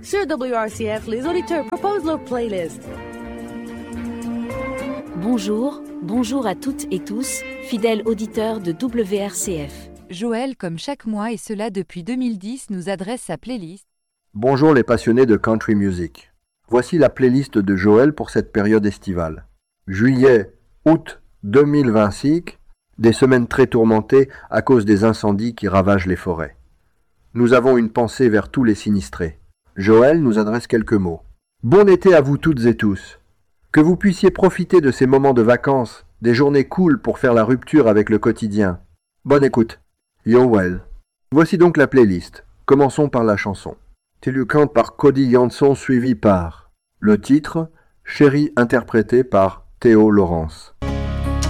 Sur WRCF, les auditeurs proposent leur playlist. Bonjour à toutes et tous, fidèles auditeurs de WRCF. Joël, comme chaque mois et cela depuis 2010, nous adresse sa playlist. Bonjour les passionnés de country music. Voici la playlist de Joël pour cette période estivale. Juillet, août 2026, des semaines très tourmentées à cause des incendies qui ravagent les forêts. Nous avons une pensée vers tous les sinistrés. Joël nous adresse quelques mots. Bon été à vous toutes et tous. Que vous puissiez profiter de ces moments de vacances, des journées cool pour faire la rupture avec le quotidien. Bonne écoute. Joël. Voici donc la playlist. Commençons par la chanson. Till You Count par Cody Janson suivi par le titre Chérie interprété par Théo Laurence.